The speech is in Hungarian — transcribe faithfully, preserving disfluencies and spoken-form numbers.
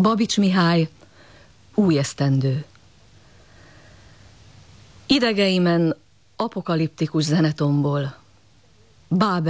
Babics Mihály, új esztendő. Idegeimen apokaliptikus zenetombol, Bábel